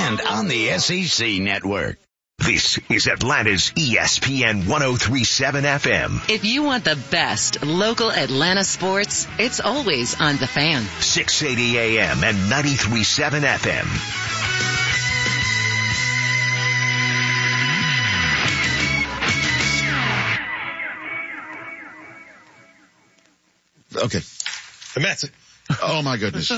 and on the SEC Network. This is Atlanta's ESPN 103.7 FM. If you want the best local Atlanta sports, it's always on The Fan. 680 AM and 93.7 FM. Okay. The Mets. Oh, my goodness.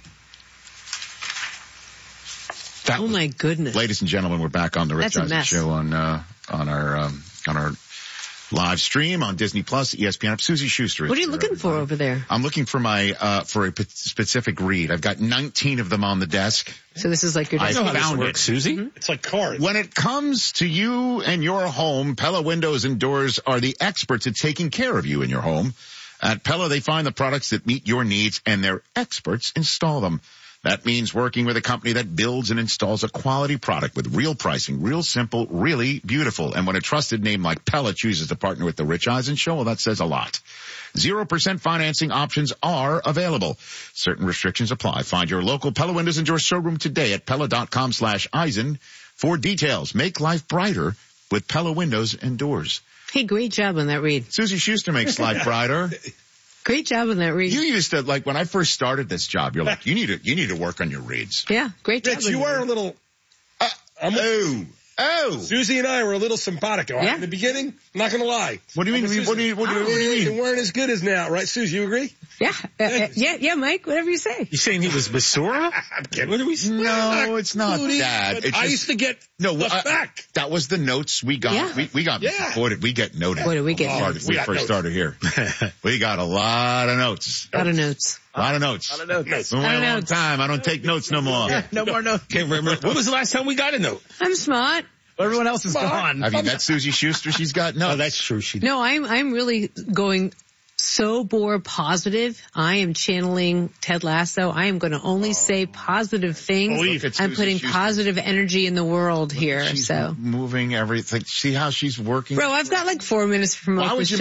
Oh my goodness! Ladies and gentlemen, we're back on the Rich Eisen Show on our live stream on Disney Plus, ESPN. Susie Schuster. What are you looking for over there? I'm looking for my for a specific read. I've got 19 of them on the desk. So this is like your desk. I found it, Susie. Mm-hmm. It's like cards. When it comes to you and your home, Pella Windows and Doors are the experts at taking care of you and your home. At Pella, they find the products that meet your needs, and their experts install them. That means working with a company that builds and installs a quality product with real pricing, real simple, really beautiful. And when a trusted name like Pella chooses to partner with the Rich Eisen Show, well, that says a lot. 0% financing options are available. Certain restrictions apply. Find your local Pella Windows and Doors showroom today at Pella.com/Eisen for details. Make life brighter with Pella Windows and Doors. Hey, great job on that read. Susie Schuster makes life brighter. Great job on that read. You used to, like, when I first started this job, you're like, you need to work on your reads. Yeah, great job. Rich, you were a little, Susie and I were a little simpatico in the beginning. I'm not going to lie. What do you mean? What do you mean? They weren't as good as now, right, Susie? You agree? Yeah. Yeah, Mike, whatever you say. You saying he was Basura? I'm kidding. What are we saying? No, it's not that. I used to get back. That was the notes we got. Yeah. We got. Boy, did we get noted. Boy, did we get notes. We first started here. We got a lot of notes. A lot of notes. A lot of notes. It's been a long time. I don't take notes no more. No more notes. Can't remember. When was the last time we got a note? I'm smart. Everyone else is gone. Have you met Susie Schuster? She's got notes. Oh, that's true. No, I'm really going so positive. I am channeling Ted Lasso. I am going to only say positive things. I'm putting positive energy in the world here. She's moving everything. See how she's working? Bro, I've got like 4 minutes to promote the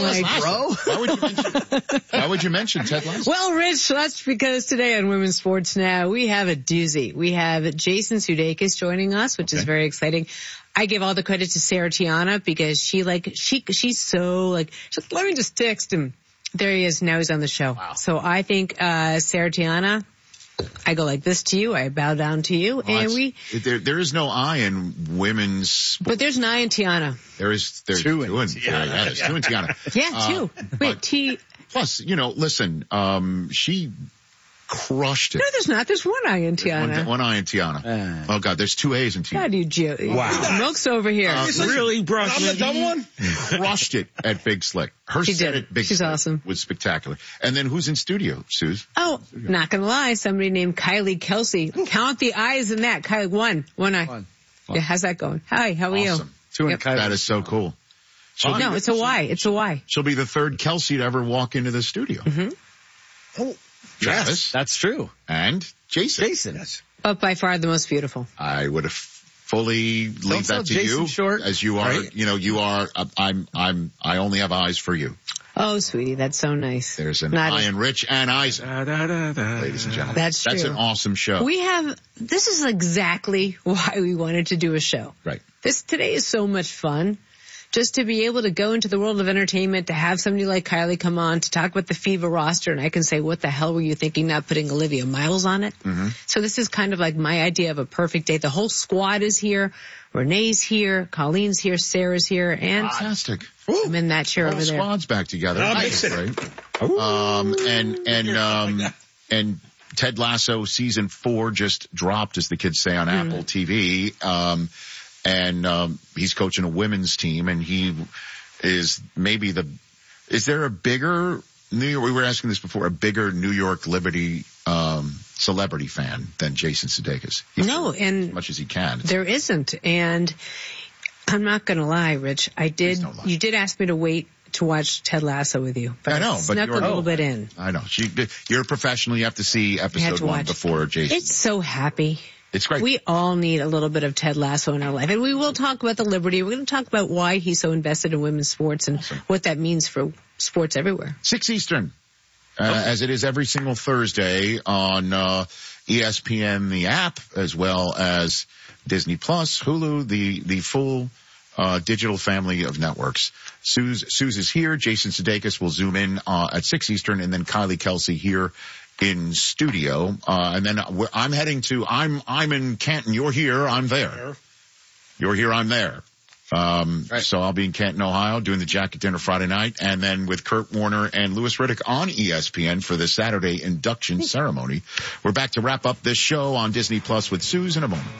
show. Why would you mention Ted Lasso? Well, Rich, that's because today on Women's Sports Now, we have a doozy. We have Jason Sudeikis joining us, which is very exciting. I give all the credit to Sarah Tiana because she's so like, let me just text him. There he is. Now he's on the show. Wow. So I think, Sarah Tiana, I go like this to you. I bow down to you. Well, and there is no I in women's. But there's an I in Tiana. There's two in Tiana. There's two in Tiana. Yeah, two. Wait, Plus, listen, she crushed it. No, there's not. There's one I in Tiana. One I in Tiana. Oh, God, there's two A's in Tiana. God, you Joe. Wow. Milk's over here. Really, bro? I'm the dumb one? Crushed it at Big Slick. She did. She's awesome. Was spectacular. And then who's in studio, Suze? Oh, not going to lie. Somebody named Kylie Kelsey. Count the I's in that. Kylie, one eye. One. Yeah, how's that going? Hi, how are you? Two in Kylie. That is so cool. No, it's a Y. It's a Y. She'll be the third Kelsey to ever walk into the studio. Mm-hmm. Oh. Yes, that's true. And Jason. Yes. But by far the most beautiful. I would have fully leave that to Jason you. Short, as you are, right? You are, I only have eyes for you. Oh, sweetie, that's so nice. There's an I in Rich and Eisen. Ladies and gentlemen. That's true. That's an awesome show. This is exactly why we wanted to do a show. Right. Today is so much fun. Just to be able to go into the world of entertainment, to have somebody like Kylie come on to talk about the FIBA roster, and I can say, what the hell were you thinking not putting Olivia Miles on it? Mm-hmm. So this is kind of like my idea of a perfect day. The whole squad is here. Renee's here. Colleen's here. Sarah's here. And fantastic. I'm in that chair over there. The squad's back together. Nice, right? And Ted Lasso season 4 just dropped, as the kids say, on Apple TV. And he's coaching a women's team, and he is maybe is there a bigger New York, we were asking this before, a bigger New York Liberty celebrity fan than Jason Sudeikis? No, and as much as he can. There isn't, and I'm not going to lie, Rich. You did ask me to wait to watch Ted Lasso with you, but I know, snuck a little bit in. I know. You're a professional. You have to see episode 1 before Jason. It's so happy. It's great. We all need a little bit of Ted Lasso in our life. And we will talk about the Liberty. We're going to talk about why he's so invested in women's sports and what that means for sports everywhere. 6 Eastern, as it is every single Thursday on ESPN, the app, as well as Disney Plus, Hulu, the full digital family of networks. Suze is here. Jason Sudeikis will zoom in at 6 Eastern, and then Kylie Kelsey here in studio. And then I'm heading to, I'm in Canton. You're here. I'm there. You're here. I'm there. Right. So I'll be in Canton, Ohio, doing the Jacket Dinner Friday night, and then with Kurt Warner and Louis Riddick on ESPN for the Saturday induction ceremony. We're back to wrap up this show on Disney Plus with Suze in a moment.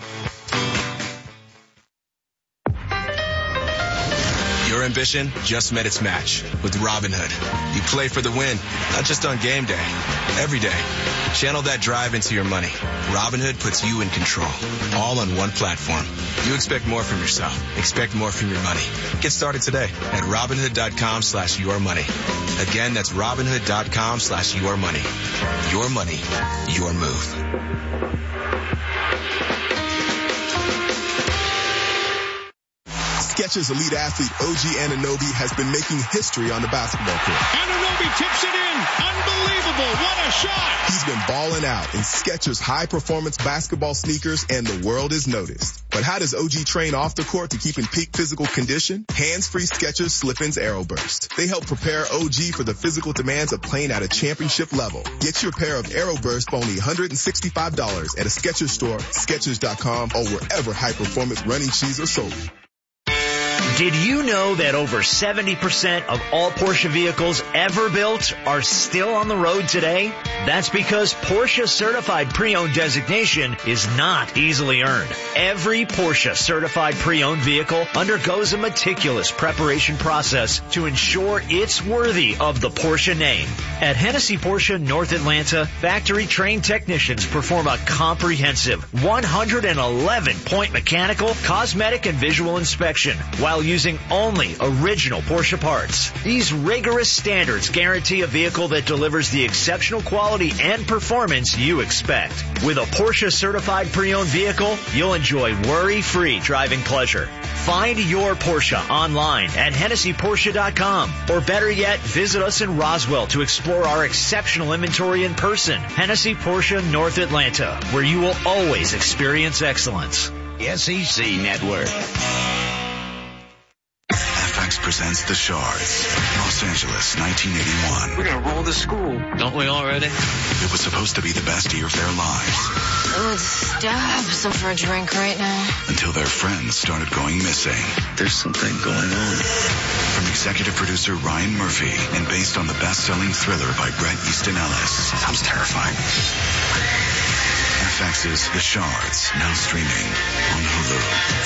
Your ambition just met its match with Robinhood. You play for the win, not just on game day, every day. Channel that drive into your money. Robinhood puts you in control, all on one platform. You expect more from yourself. Expect more from your money. Get started today at Robinhood.com/yourmoney. Again, that's Robinhood.com/yourmoney. Your money, your move. Skechers elite athlete OG Anunoby has been making history on the basketball court. Anunoby tips it in. Unbelievable. What a shot. He's been balling out in Skechers high-performance basketball sneakers, and the world has noticed. But how does OG train off the court to keep in peak physical condition? Hands-free Skechers Slip-ins Aeroburst. They help prepare OG for the physical demands of playing at a championship level. Get your pair of Aeroburst for only $165 at a Skechers store, Skechers.com, or wherever high-performance running shoes are sold. Did you know that over 70% of all Porsche vehicles ever built are still on the road today? That's because Porsche Certified Pre-Owned designation is not easily earned. Every Porsche Certified Pre-Owned vehicle undergoes a meticulous preparation process to ensure it's worthy of the Porsche name. At Hennessy Porsche North Atlanta, factory-trained technicians perform a comprehensive 111-point mechanical, cosmetic, and visual inspection while using only original Porsche parts. These rigorous standards guarantee a vehicle that delivers the exceptional quality and performance you expect. With a Porsche Certified Pre-Owned vehicle, you'll enjoy worry-free driving pleasure. Find your Porsche online at HennessyPorsche.com, or better yet, visit us in Roswell to explore our exceptional inventory in person. Hennessy Porsche North Atlanta, where you will always experience excellence. SEC Network. FX presents The Shards, Los Angeles, 1981. We're gonna roll the school, don't we already? It was supposed to be the best year of their lives. Oh, stop. So for a drink right now. Until their friends started going missing. There's something going on. From executive producer Ryan Murphy and based on the best-selling thriller by Bret Easton Ellis. Sounds terrifying. FX's The Shards, now streaming on Hulu.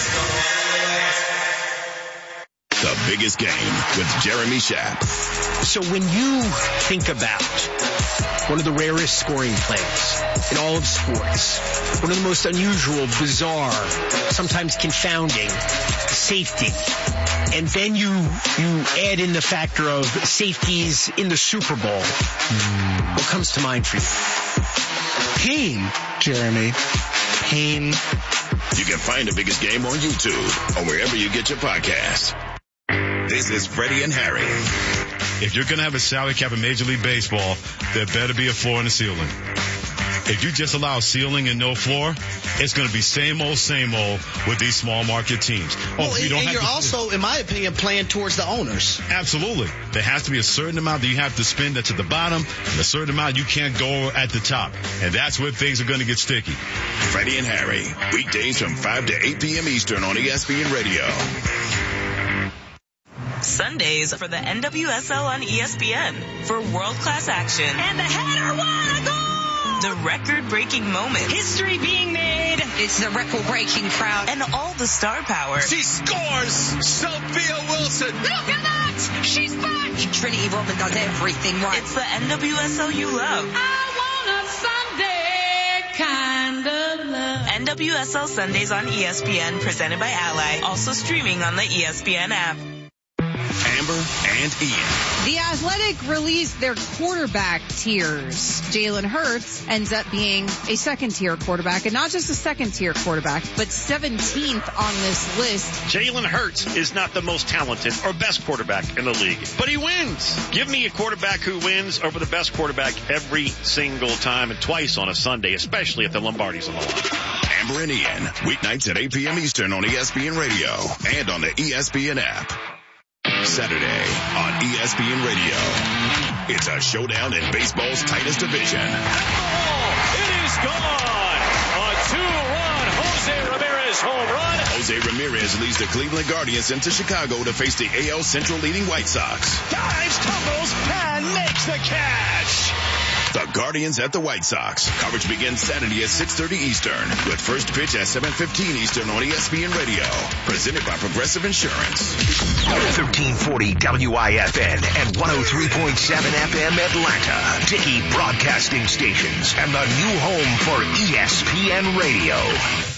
The Biggest Game with Jeremy Schaap. So when you think about one of the rarest scoring plays in all of sports, one of the most unusual, bizarre, sometimes confounding safety, and then you add in the factor of safeties in the Super Bowl, what comes to mind for you? Pain, Jeremy. Pain. You can find The Biggest Game on YouTube or wherever you get your podcasts. This is Freddie and Harry. If you're going to have a salary cap in Major League Baseball, there better be a floor and a ceiling. If you just allow ceiling and no floor, it's going to be same old with these small market teams. You're also, in my opinion, playing towards the owners. Absolutely. There has to be a certain amount that you have to spend that's at the bottom, and a certain amount you can't go at the top. And that's where things are going to get sticky. Freddie and Harry, weekdays from 5 to 8 p.m. Eastern on ESPN Radio. Sundays for the NWSL on ESPN for world-class action. And the header, what a goal! The record-breaking moment. History being made. It's the record-breaking crowd. And all the star power. She scores! Sophia Wilson! Look at that! She's back! Trinity Rodman does everything right. It's the NWSL you love. I want a Sunday kind of love. NWSL Sundays on ESPN, presented by Ally. Also streaming on the ESPN app. Amber, and Ian. The Athletic released their quarterback tiers. Jalen Hurts ends up being a second-tier quarterback, and not just a second-tier quarterback, but 17th on this list. Jalen Hurts is not the most talented or best quarterback in the league, but he wins. Give me a quarterback who wins over the best quarterback every single time, and twice on a Sunday, especially if the Lombardi's on the line. Amber and Ian, weeknights at 8 p.m. Eastern on ESPN Radio and on the ESPN app. Saturday on ESPN Radio. It's a showdown in baseball's tightest division. It is gone. A two-run Jose Ramirez home run. Jose Ramirez leads the Cleveland Guardians into Chicago to face the AL Central leading White Sox. Dives, tumbles, and makes the catch. The Guardians at the White Sox. Coverage begins Saturday at 6:30 Eastern with first pitch at 7:15 Eastern on ESPN Radio. Presented by Progressive Insurance. 1340 WIFN and 103.7 FM Atlanta. Dickey Broadcasting Stations and the new home for ESPN Radio.